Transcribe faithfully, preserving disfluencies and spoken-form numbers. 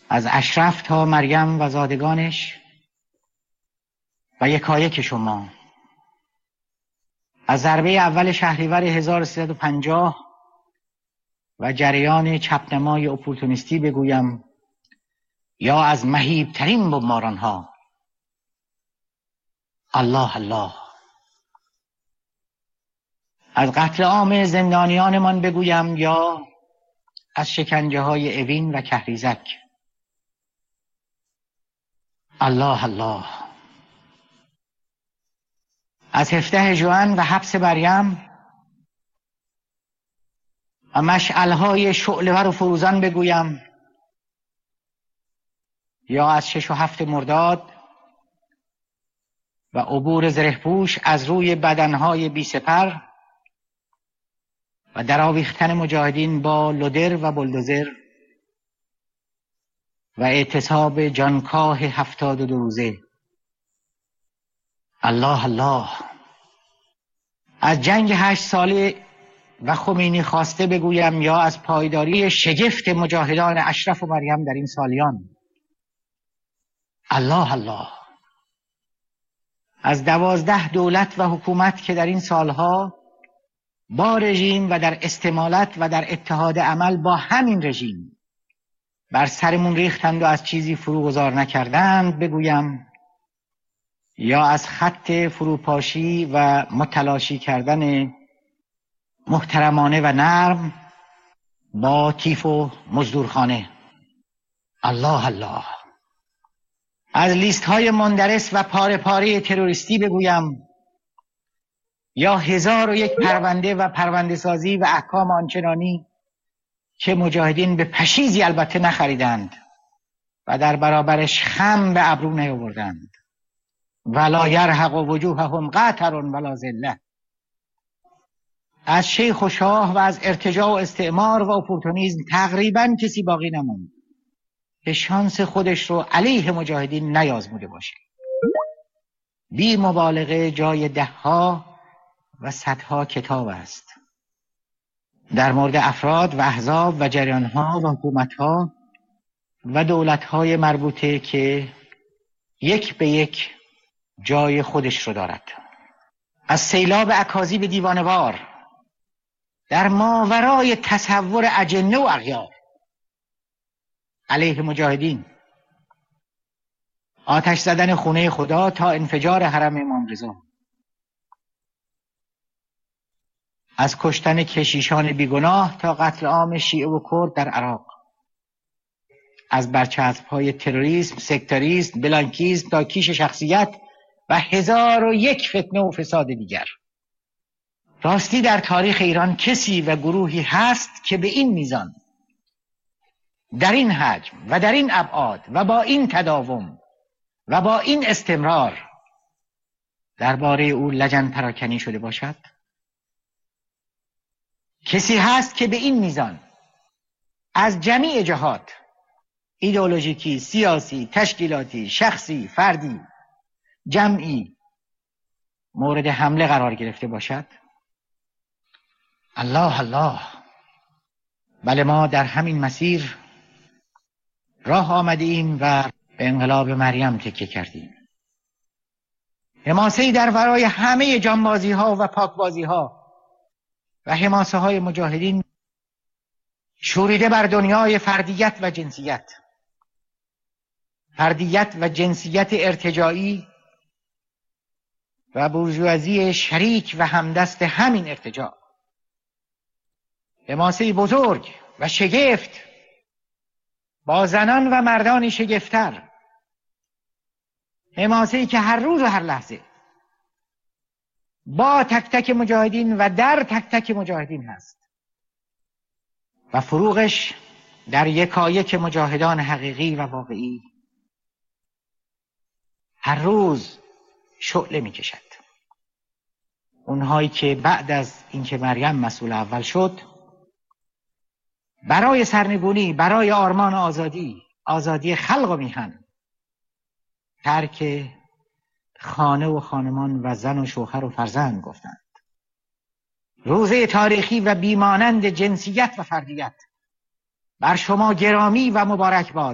از اشرف تا مریم و زادگانش و یکایک شما، از ضربه اول شهریور هزار و سیصد و پنجاه و جریان چپنمای اپورتونیستی بگویم یا از مهیبترین بمباران ها، الله الله. از قتل عام زندانیانمان بگویم یا از شکنجه های اوین و کهریزک، الله الله. از هفده ژوئن و حبس مریم و مشعل‌های شعله‌ور و فروزان بگویم یا از شش و هفت مرداد و عبور زرهپوش از روی بدنهای بی سپر و درآویختن مجاهدین با لودر و بلدوزر و اعتصاب جانکاه هفتاد و دو روزه، الله الله. از جنگ هشت ساله و خمینی خواسته بگویم یا از پایداری شگفت مجاهدان اشرف و مریم در این سالیان، الله الله. از دوازده دولت و حکومت که در این سالها با رژیم و در استمالت و در اتحاد عمل با همین رژیم بر سرمون ریختند و از چیزی فروگذار نکردند بگویم یا از خط فروپاشی و متلاشی کردن محترمانه و نرم با تیف و مزدورخانه، الله الله. از لیست های مندرس و پاره پاره تروریستی بگویم یا هزار و یک پرونده و پرونده سازی و احکام آنچنانی که مجاهدین به پشیزی البته نخریدند و در برابرش خم به ابرو نیاوردند، ولا یرهق وجوههم قتر ولا ذله. از شیخ و شاه و از ارتجاع و استعمار و اپورتونیسم تقریبا کسی باقی نموند که شانس خودش رو علیه مجاهدین نیازموده باشه. بی مبالغه جای ده ها و صدها کتاب است در مورد افراد و احزاب و جریان ها و حکومت ها و دولت های مربوطه که یک به یک جای خودش رو دارد. از سیلاب اکاذیب دیوانوار در ماورای تصور اجنه و اغیار علیه مجاهدین، آتش زدن خونه خدا تا انفجار حرم امام رضا، از کشتن کشیشان بیگناه تا قتل عام شیعه و کرد در عراق، از برچسب‌های تروریسم، سکتاریسم، بلانکیسم تا کیش شخصیت و هزار و یک فتنه و فساد دیگر. راستی در تاریخ ایران کسی و گروهی هست که به این میزان، در این حجم و در این ابعاد و با این تداوم و با این استمرار درباره او لجن پراکنی شده باشد؟ کسی هست که به این میزان از جمیع جهات، ایدئولوژیکی، سیاسی، تشکیلاتی، شخصی، فردی، جمعی مورد حمله قرار گرفته باشد؟ الله الله. بله، ما در همین مسیر راه آمده ایم و به انقلاب مریم تکیه کردیم. حماسه‌ای در ورای همه جانبازی ها و پاکبازی ها و حماسه های مجاهدین شوریده بر دنیای فردیت و جنسیت، فردیت و جنسیت ارتجاعی و بورژوازی شریک و همدست همین ارتجاع. حماسه‌ای بزرگ و شگفت با زنان و مردانی شگفت‌تر، حماسه‌ای که هر روز و هر لحظه با تک تک مجاهدین و در تک تک مجاهدین هست و فروغش در یکایک مجاهدان حقیقی و واقعی هر روز شعله می کشد. اونهایی که بعد از اینکه مریم مسئول اول شد برای سرنگونی، برای آرمان آزادی، آزادی خلق و میهن، ترک خانه و خانمان و زن و شوهر و فرزند گفتند. روزه تاریخی و بیمانند جنسیت و فردیت بر شما گرامی و مبارک باد.